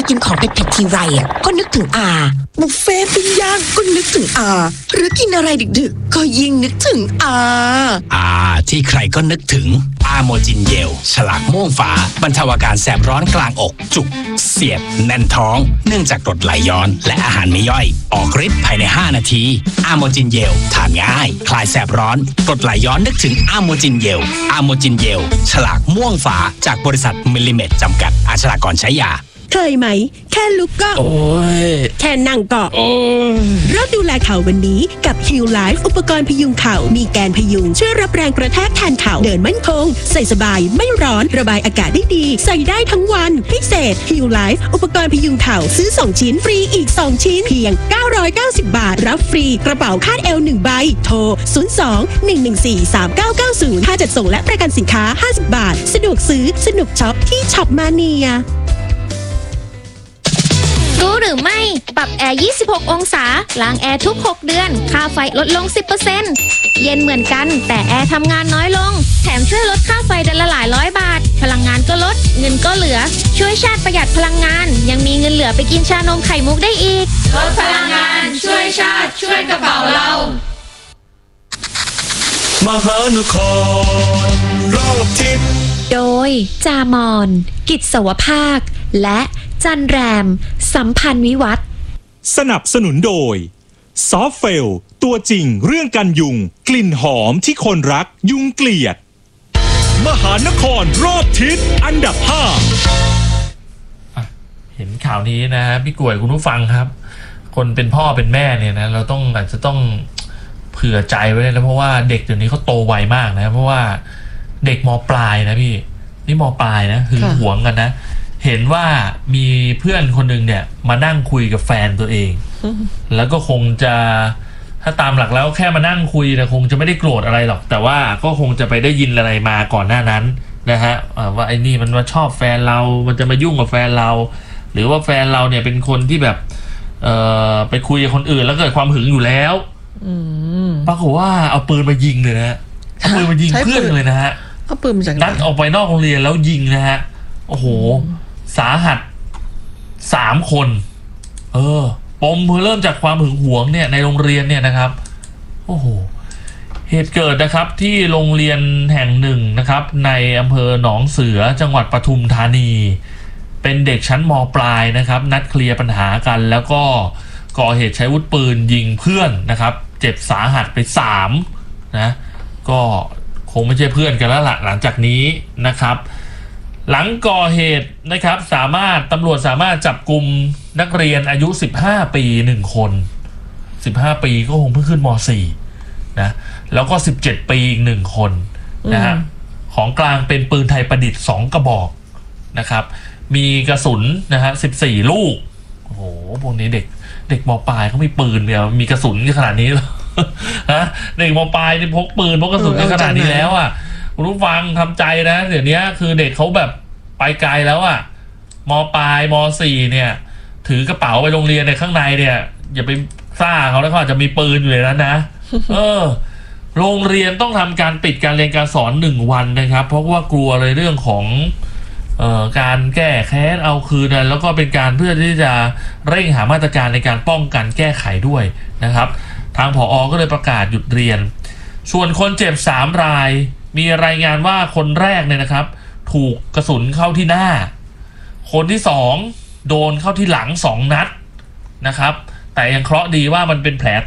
กินของเผ็ดๆทีไรอ่ะก็นึกถึงอาบุฟเฟ่ปิ้งย่างก็นึกถึงอาหรือกินอะไรดึกๆก็ยิ่งนึกถึงอาที่ใครก็นึกถึงอาโมจินเยลฉลากม่วงฟ้าบรรเทาอาการแสบร้อนกลางอกจุกเสียดแน่นท้องเนื่องจากกรดไหลย้อนและอาหารไม่ย่อยออกฤทธิ์ภายใน5นาทีอาโมจินเยลทานง่ายคลายแสบร้อนกรดไหลย้อนนึกถึงอาโมจินเยลอาโมจินเยลฉลากม่วงฟ้าจากบริษัทมิลลิเมตรจำกัดอ่านฉลากก่อนใช้ยาเคยไหมแค่ลุกก็โอ้ยแค่นั่งก็โอ้ยเริ่มดูแลเข่าวันนี้กับ Heal Life อุปกรณ์พยุงเข่ามีแกนพยุงช่วยรับแรงกระแทกแทนเข่าเดินมั่นคงใส่สบายไม่ร้อนระบายอากาศได้ดีใส่ได้ทั้งวันพิเศษ Heal Life อุปกรณ์พยุงเข่าซื้อ2ชิ้นฟรีอีก2ชิ้นเพียง990 บาทรับฟรีกระเป๋าคาดเอว1ใบโทร02-114-3990ค่าจัดส่งและประกันสินค้า50บาทสะดวกซื้อสนุกช็อปที่ช็อปมาเนียรู้หรือไม่ปรับแอร์26องศาล้างแอร์ทุก6เดือนค่าไฟลดลง 10% เย็นเหมือนกันแต่แอร์ทำงานน้อยลงแถมช่วยลดค่าไฟเดือนละหลายร้อยบาทพลังงานก็ลดเงินก็เหลือช่วยชาติประหยัดพลังงานยังมีเงินเหลือไปกินชานมไข่มุกได้อีกลดพลังงานช่วยชาติช่วยกระเป๋าเรามหานครรอบทิศโดยจามอนกิจสวภาคและจันแรมสัมพันธ์วิวัฒน์สนับสนุนโดยซอฟเฟลตัวจริงเรื่องกันยุงกลิ่นหอมที่คนรักยุงเกลียดมหานครรอบทิศอันดับ5 เห็นข่าวนี้นะพี่กล้วยคุณผู้ฟังครับคนเป็นพ่อเป็นแม่เนี่ยนะเราอาจจะต้องเผื่อใจไว้เลยนะเพราะว่าเด็กเดี๋ยวนี้เขาโตไวมากนะเพราะว่าเด็กม.ปลายนะพี่นี่ม.ปลายนะหึงหวงกันนะเห็นว่ามีเพื่อนคนหนึ่งเนี่ยมานั่งคุยกับแฟนตัวเองแล้วก็คงจะถ้าตามหลักแล้วแค่มานั่งคุยนะคงจะไม่ได้โกรธอะไรหรอกแต่ว่าก็คงจะไปได้ยินอะไรมาก่อนหน้านั้นนะฮะว่าไอ้นี่มันมาชอบแฟนเรามันจะมายุ่งกับแฟนเราหรือว่าแฟนเราเนี่ยเป็นคนที่แบบไปคุยกับคนอื่นแล้วเกิดความหึงอยู่แล้วปรากฏว่าเอาปืนมายิงเลยนะเอาปืนมายิงเพื่อนเลยนะฮะเอาปืนมาจากไหนนัดออกไปนอกโรงเรียนแล้วยิงนะฮะโอ้โหสาหัส3คนปมเริ่มจากความหึงหวงเนี่ยในโรงเรียนเนี่ยนะครับโอ้โหเหตุเกิดนะครับที่โรงเรียนแห่งหนึ่งนะครับในอำเภอหนองเสือจังหวัดปทุมธานีเป็นเด็กชั้นม.ปลายนะครับนัดเคลียร์ปัญหากันแล้วก็ก่อเหตุใช้อาวุธปืนยิงเพื่อนนะครับเจ็บสาหัสไป3นะก็คงไม่ใช่เพื่อนกันแล้วล่ะหลังจากนี้นะครับหลังก่อเหตุนะครับตำรวจสามารถจับกุมนักเรียนอายุ15ปี1คน15ปีก็คงเพิ่งขึ้นม.4 นะแล้วก็17ปีอีก1คนนะฮะของกลางเป็นปืนไทยประดิษฐ์2กระบอกนะครับมีกระสุนนะฮะ14ลูกโอ้โหพวกนี้เด็กม.ปลายเขามีปืนเนี่ยมีกระสุนขนาดนี้แล้วฮะเด็กม.ปลายนี่พกปืนพกกระสุนขนาดนี้แล้วอ่ะคุณผู้ฟังทำใจนะเดี๋ยวนี้คือเด็กเขาแบบไปไกลแล้วอ่ะม.ปลายม.4 เนี่ยถือกระเป๋าไปโรงเรียนในข้างในเนี่ยอย่าไปซ่าเขาแล้วเขาอาจจะมีปืนอยู่ในนั้นนะโรงเรียนต้องทำการปิดการเรียนการสอน1วันนะครับเพราะว่ากลัวเลยเรื่องของการแก้แค้นเอาคืนแล้วก็เป็นการเพื่อที่จะเร่งหามาตรการในการป้องกันแก้ไขด้วยนะครับทางผอ.ก็เลยประกาศหยุดเรียนส่วนคนเจ็บ3รายมีรายงานว่าคนแรกเนี่ยนะครับถูกกระสุนเข้าที่หน้าคนที่2โดนเข้าที่หลัง2นัดนะครับแต่ยังเคราะห์ดีว่ามันเป็นแผล